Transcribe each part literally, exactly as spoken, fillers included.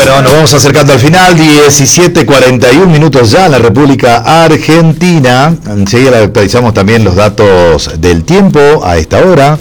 Bueno, nos vamos acercando al final, diecisiete cuarenta y uno minutos ya en la República Argentina. Enseguida actualizamos también los datos del tiempo a esta hora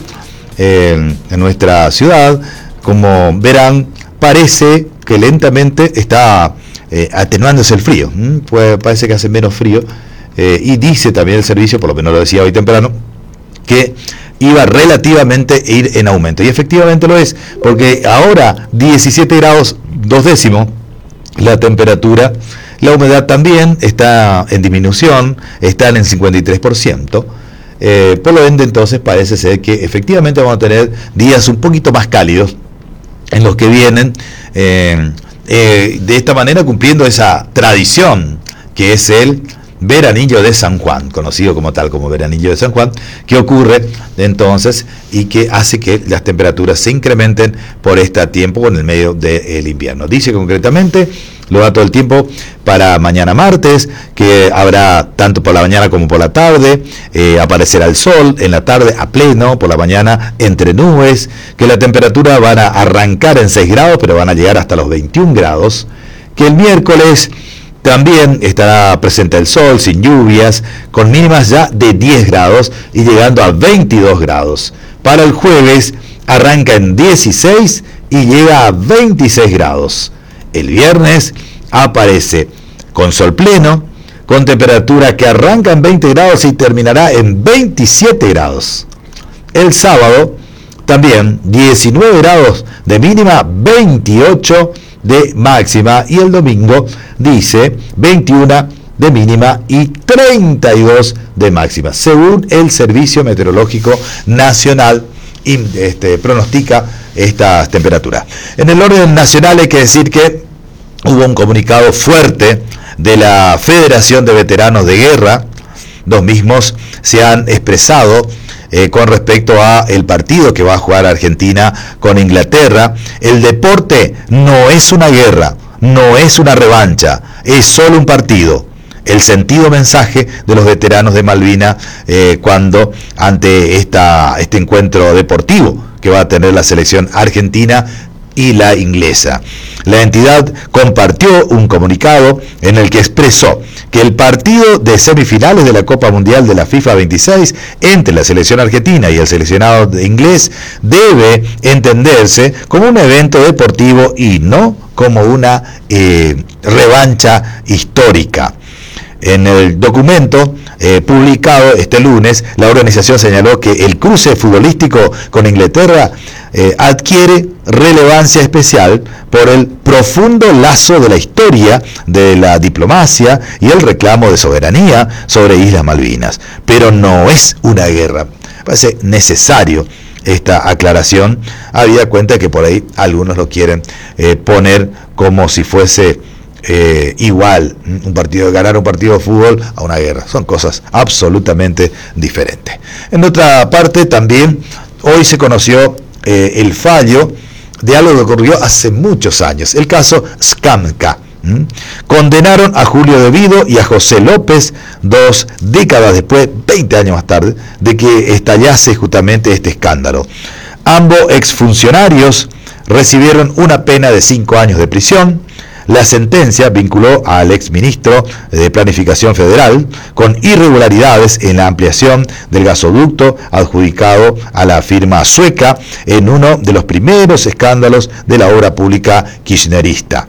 eh, en nuestra ciudad. Como verán, parece que lentamente está eh, atenuándose el frío. ¿Mm? Pues parece que hace menos frío. Eh, y dice también el servicio, por lo menos lo decía hoy temprano, que iba relativamente a ir en aumento. Y efectivamente lo es, porque ahora diecisiete grados dos décimos la temperatura, la humedad también está en disminución, están en cincuenta y tres por ciento. Eh, por lo ende, entonces parece ser que efectivamente vamos a tener días un poquito más cálidos en los que vienen, eh, eh, de esta manera cumpliendo esa tradición que es el Veranillo de San Juan, conocido como tal como Veranillo de San Juan, que ocurre entonces y que hace que las temperaturas se incrementen por este tiempo en el medio del invierno. Dice concretamente los datos del tiempo para mañana martes, que habrá tanto por la mañana como por la tarde, eh, aparecerá el sol en la tarde a pleno, por la mañana entre nubes, que la temperatura van a arrancar en seis grados, pero van a llegar hasta los veintiún grados, que el miércoles también estará presente el sol, sin lluvias, con mínimas ya de diez grados y llegando a veintidós grados. Para el jueves arranca en dieciséis y llega a veintiséis grados. El viernes aparece con sol pleno, con temperatura que arranca en veinte grados y terminará en veintisiete grados. El sábado también diecinueve grados de mínima, veintiocho de máxima, y el domingo dice veintiuno de mínima y treinta y dos de máxima, según el Servicio Meteorológico Nacional este, pronostica estas temperaturas. En el orden nacional hay que decir que hubo un comunicado fuerte de la Federación de Veteranos de Guerra. Los mismos se han expresado Eh, con respecto a el partido que va a jugar Argentina con Inglaterra. El deporte no es una guerra, no es una revancha, es solo un partido. El sentido mensaje de los veteranos de Malvinas eh, cuando ante esta, este encuentro deportivo que va a tener la selección argentina y la inglesa. La entidad compartió un comunicado en el que expresó que el partido de semifinales de la Copa Mundial de la FIFA veintiséis entre la selección argentina y el seleccionado inglés debe entenderse como un evento deportivo y no como una eh, revancha histórica. En el documento eh, publicado este lunes, la organización señaló que el cruce futbolístico con Inglaterra eh, adquiere relevancia especial por el profundo lazo de la historia de la diplomacia y el reclamo de soberanía sobre Islas Malvinas. Pero no es una guerra. Parece necesario esta aclaración, habida cuenta que por ahí algunos lo quieren eh, poner como si fuese Eh, igual un partido, ganar un partido de fútbol a una guerra. Son cosas absolutamente diferentes. En otra parte también hoy se conoció eh, el fallo de algo que ocurrió hace muchos años, el caso Scamca. ¿Mm? Condenaron a Julio De Vido y a José López dos décadas después, veinte años más tarde, de que estallase justamente este escándalo. Ambos exfuncionarios recibieron una pena de cinco años de prisión. La sentencia vinculó al exministro de Planificación Federal con irregularidades en la ampliación del gasoducto adjudicado a la firma sueca en uno de los primeros escándalos de la obra pública kirchnerista.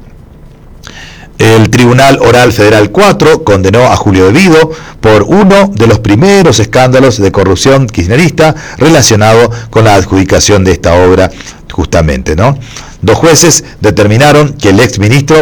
El Tribunal Oral Federal cuatro condenó a Julio De Vido por uno de los primeros escándalos de corrupción kirchnerista relacionado con la adjudicación de esta obra justamente, ¿no? Dos jueces determinaron que el exministro